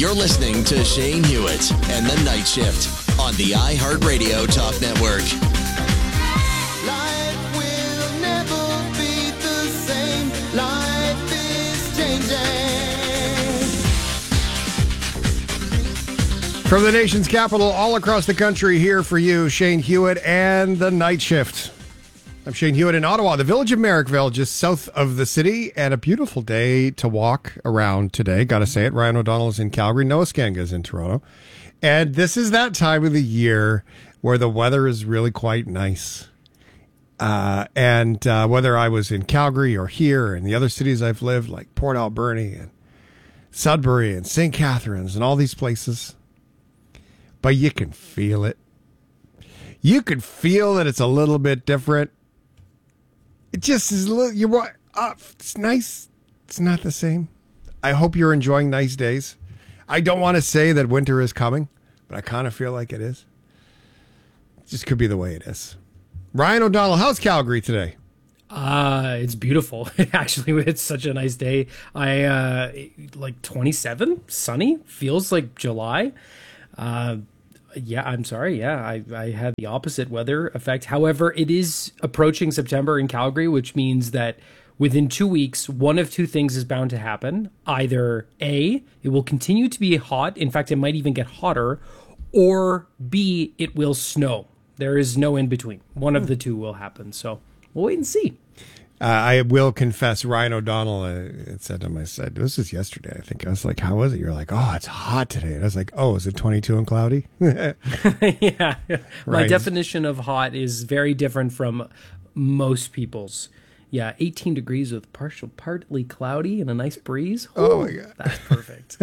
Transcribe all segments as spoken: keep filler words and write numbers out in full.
You're listening to Shane Hewitt and the Night Shift on the iHeartRadio Talk Network. Life will never be the same. Life is changing. From the nation's capital, all across the country, here for you, Shane Hewitt and the Night Shift. I'm Shane Hewitt in Ottawa, the village of Merrickville, just south of the city, and a beautiful day to walk around today. Got to say it. Ryan O'Donnell is in Calgary. Noah Skanga is in Toronto. And this is that time of the year where the weather is really quite nice. Uh, and uh, whether I was in Calgary or here or in the other cities I've lived, like Port Alberni and Sudbury and Saint Catharines and all these places, but you can feel it. You can feel that it's a little bit different. It just is a little, you're right. Uh, it's nice. It's not the same. I hope you're enjoying nice days. I don't want to say that winter is coming, but I kind of feel like it is. It just could be the way it is. Ryan O'Donnell, how's Calgary today? Uh, it's beautiful. Actually, it's such a nice day. I, uh, like twenty-seven, sunny, feels like July. Uh, Yeah, I'm sorry. Yeah, I, I had the opposite weather effect. However, it is approaching September in Calgary, which means that within two weeks, one of two things is bound to happen. Either A, it will continue to be hot. In fact, it might even get hotter. Or B, it will snow. There is no in between. One of the two will happen. So we'll wait and see. Uh, I will confess, Ryan O'Donnell uh, said to my side, this was yesterday, I think. I was like, how was it? You're like, oh, it's hot today. And I was like, oh, is it twenty-two and cloudy? Yeah. My Right. definition of hot is very different from most people's. Yeah, eighteen degrees with partial, partly cloudy and a nice breeze. Oh, my God. That's perfect.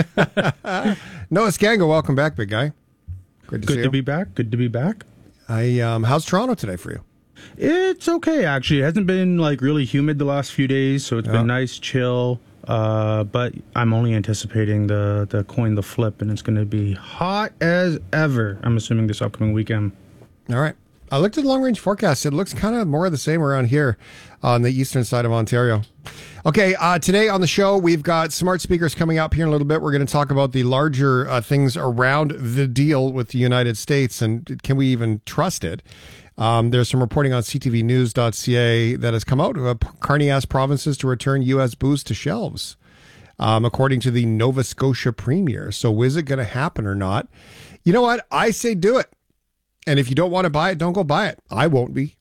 Noah Skanga, welcome back, big guy. Good to Good see to you. be back. Good to be back. I, um, how's Toronto today for you? It's okay, actually. It hasn't been like really humid the last few days, so it's Yeah. been nice, chill. Uh, but I'm only anticipating the, the coin, the flip, and it's going to be hot as ever, I'm assuming, this upcoming weekend. All right. I looked at the long range forecast. It looks kind of more of the same around here on the eastern side of Ontario. Okay, uh, today on the show, we've got smart speakers coming up here in a little bit. We're going to talk about the larger uh, things around the deal with the United States, and can we even trust it? Um, there's some reporting on c t v news dot c a that has come out. Uh, Carney asked provinces to return U S booze to shelves, um, according to the Nova Scotia Premier. So is it going to happen or not? You know what? I say do it. And if you don't want to buy it, don't go buy it. I won't be.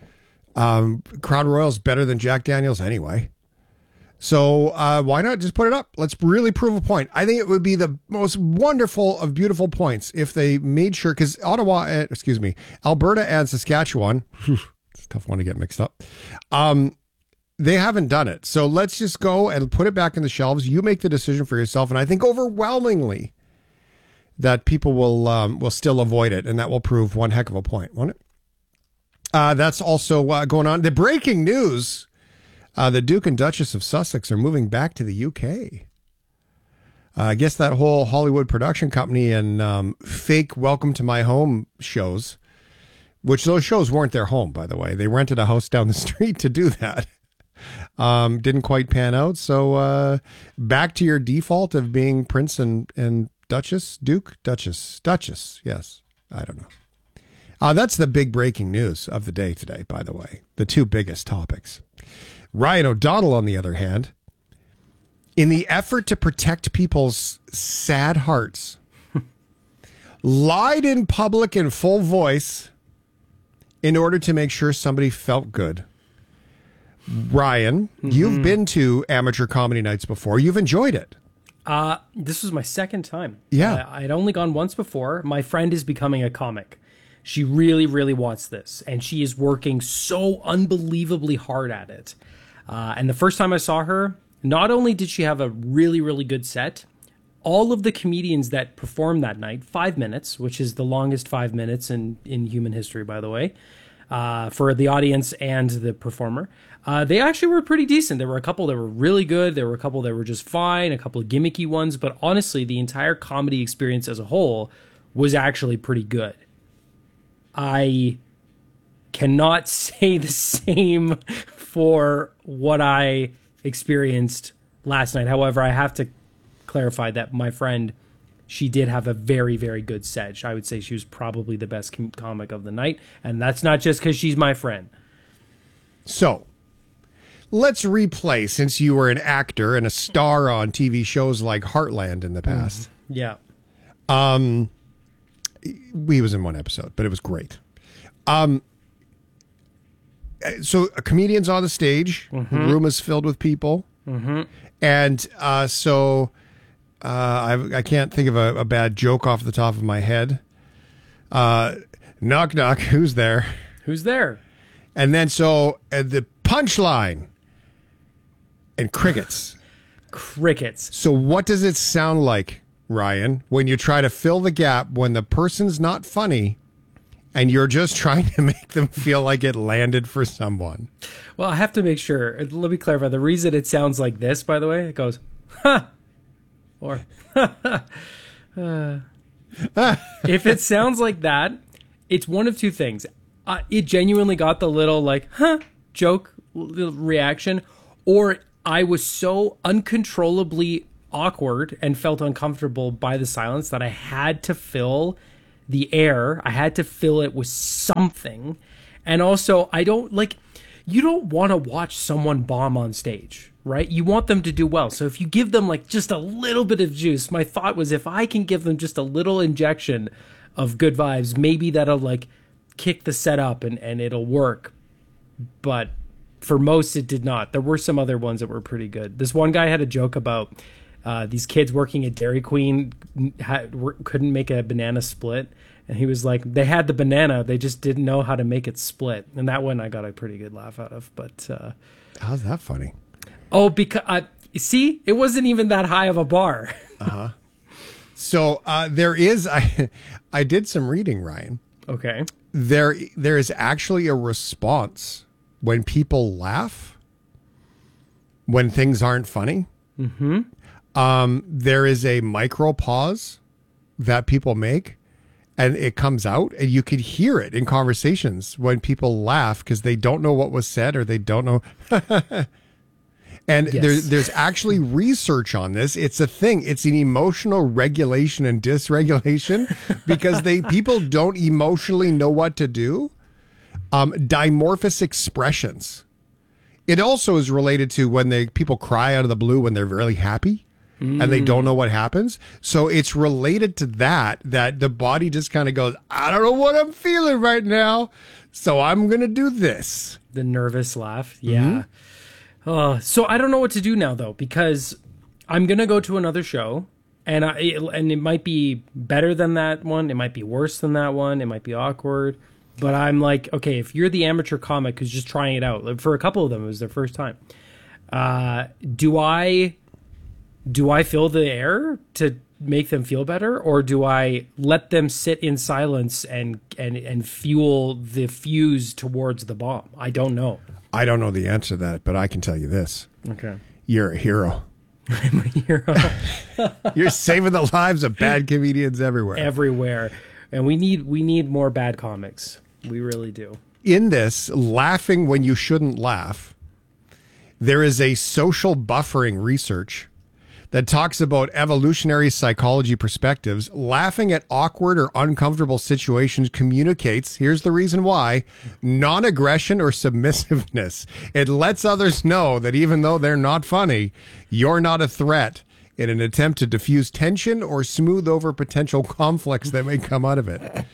Um, Crown Royal's better than Jack Daniels anyway. So uh, why not just put it up? Let's really prove a point. I think it would be the most wonderful of beautiful points if they made sure, because Ottawa, uh, excuse me, Alberta and Saskatchewan, it's a tough one to get mixed up. Um, they haven't done it. So let's just go and put it back in the shelves. You make the decision for yourself. And I think overwhelmingly that people will um, will still avoid it. And that will prove one heck of a point, won't it? Uh, that's also uh, going on. The breaking news. Uh, the Duke and Duchess of Sussex are moving back to the U K. Uh, I guess that whole Hollywood production company and um, fake Welcome to My Home shows, which those shows weren't their home, by the way. They rented a house down the street to do that. Um, didn't quite pan out. So uh, back to your default of being Prince and, and Duchess, Duke, Duchess, Duchess. Yes, I don't know. Uh, that's the big breaking news of the day today, by the way. The two biggest topics. Ryan O'Donnell, on the other hand, in the effort to protect people's sad hearts, lied in public in full voice in order to make sure somebody felt good. Ryan, mm-hmm. You've been to amateur comedy nights before. You've enjoyed it. Uh, this was my second time. Yeah. Uh, I'd only gone once before. My friend is becoming a comic. She really, really wants this, and she is working so unbelievably hard at it. Uh, and the first time I saw her, not only did she have a really, really good set, all of the comedians that performed that night, five minutes, which is the longest five minutes in, in human history, by the way, uh, for the audience and the performer, uh, they actually were pretty decent. There were a couple that were really good. There were a couple that were just fine, a couple of gimmicky ones. But honestly, the entire comedy experience as a whole was actually pretty good. I cannot say the same for what I experienced last night. However, I have to clarify that my friend she did have a very, very good set. I would say she was probably the best com- comic of the night, and that's not just because she's my friend. So, let's replay, since you were an actor and a star on T V shows like Heartland in the past. Yeah. Um, he was in one episode, but it was great. Um, so a comedian's on the stage, Mm-hmm. the room is filled with people, Mm-hmm. and uh, so uh, I, I can't think of a, a bad joke off the top of my head. Uh, knock, knock, who's there? Who's there? And then so uh, the punchline and crickets. Crickets. So what does it sound like, Ryan, when you try to fill the gap when the person's not funny and you're just trying to make them feel like it landed for someone? Well, I have to make sure. Let me clarify. The reason it sounds like this, by the way, it goes, ha, or, uh. If it sounds like that, it's one of two things. Uh, it genuinely got the little, like, huh, joke little reaction, or I was so uncontrollably awkward and felt uncomfortable by the silence that I had to fill the air. I had to fill it with something. And also, I don't like, you don't want to watch someone bomb on stage, right? You want them to do well. So if you give them like just a little bit of juice, my thought was if I can give them just a little injection of good vibes, maybe that'll like kick the set up and, and it'll work. But for most, it did not. There were some other ones that were pretty good. This one guy had a joke about uh, these kids working at Dairy Queen had, were, couldn't make a banana split. And he was like, they had the banana, they just didn't know how to make it split. And that one I got a pretty good laugh out of. But uh, how's that funny? Oh, because uh, see, it wasn't even that high of a bar. Uh-huh. So uh, there is, I, I did some reading, Ryan. Okay. There, there is actually a response when people laugh, when things aren't funny. Mm-hmm. Um, there is a micro pause that people make, and it comes out, and you could hear it in conversations when people laugh because they don't know what was said or they don't know. And Yes. there, there's actually research on this. It's a thing. It's an emotional regulation and dysregulation because they people don't emotionally know what to do. Um, dimorphous expressions. It also is related to when they people cry out of the blue when they're really happy and they don't know what happens. So it's related to that, that the body just kind of goes, I don't know what I'm feeling right now, so I'm going to do this. The nervous laugh. Yeah. Uh, so I don't know what to do now, though, because I'm going to go to another show, and I, it, and it might be better than that one. It might be worse than that one. It might be awkward. But I'm like, okay, if you're the amateur comic who's just trying it out, like for a couple of them, it was their first time. Uh, do I do I fill the air to make them feel better, or do I let them sit in silence and and and fuel the fuse towards the bomb? I don't know. I don't know the answer to that, but I can tell you this. Okay. You're a hero. I'm a hero You're saving the lives of bad comedians everywhere. everywhere, and we need we need more bad comics. We really do. In this, laughing when you shouldn't laugh, there is a social buffering research that talks about evolutionary psychology perspectives. Laughing at awkward or uncomfortable situations communicates, here's the reason why, non-aggression or submissiveness. It lets others know that even though they're not funny, you're not a threat in an attempt to diffuse tension or smooth over potential conflicts that may come out of it.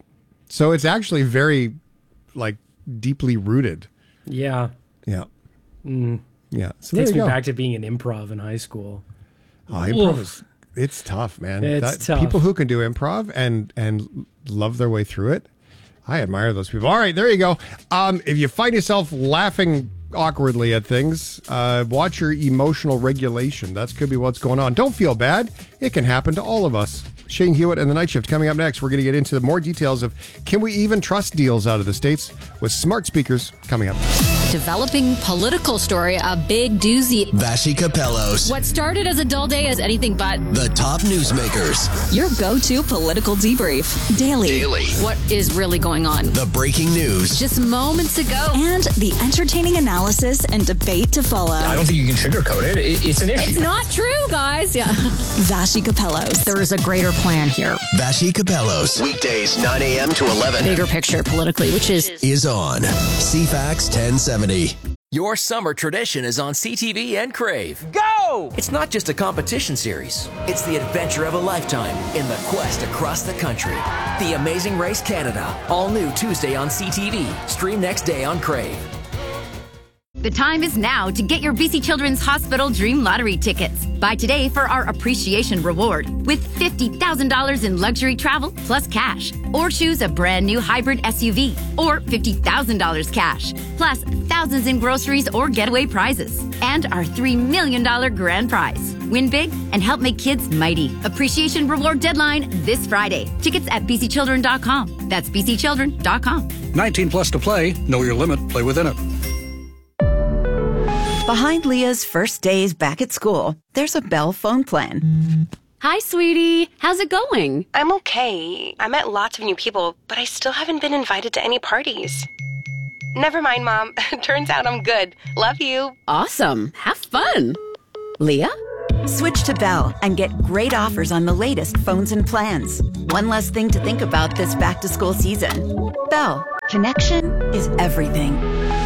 So it's actually very, like, deeply rooted. Yeah. Yeah. Mm. Yeah. So Takes there me you go. back to being an improv in high school. Oh, improv is, it's tough, man. It's tough. People who can do improv and and love their way through it, I admire those people. All right, there you go. Um, if you find yourself laughing awkwardly at things, uh, watch your emotional regulation. That could be what's going on. Don't feel bad. It can happen to all of us. Shane Hewitt and the Night Shift coming up next. We're going to get into more details of can we even trust deals out of the States with smart speakers coming up. Developing political story, a big doozy. Vashi Capellos. What started as a dull day is anything but The top newsmakers. Your go-to political debrief. Daily. Daily. what is really going on. The breaking news. Just moments ago. And the entertaining analysis and debate to follow. I don't think you can sugarcoat it. it it's an issue. It's not true, guys. Yeah. Vashi Capellos. There is a greater plan here. Vashi Capellos. Weekdays nine a.m. to eleven. Bigger picture politically, which is Is on C FAX ten seventy. Your summer tradition is on C T V and Crave. Go! It's not just a competition series. It's the adventure of a lifetime in the quest across the country. The Amazing Race Canada. All new Tuesday on C T V. Stream next day on Crave. The time is now to get your B C Children's Hospital Dream Lottery tickets. Buy today for our appreciation reward with fifty thousand dollars in luxury travel plus cash. Or choose a brand new hybrid S U V or fifty thousand dollars cash. Plus thousands in groceries or getaway prizes. And our three million dollars grand prize. Win big and help make kids mighty. Appreciation reward deadline this Friday. Tickets at b c children dot com. That's b c children dot com. nineteen plus to play. Know your limit. Play within it. Behind Leah's first days back at school, there's a Bell phone plan. Hi, sweetie. How's it going? I'm okay. I met lots of new people, but I still haven't been invited to any parties. Never mind, Mom. Turns out I'm good. Love you. Awesome. Have fun. Leah? Switch to Bell and get great offers on the latest phones and plans. One less thing to think about this back-to-school season. Bell. Connection is everything.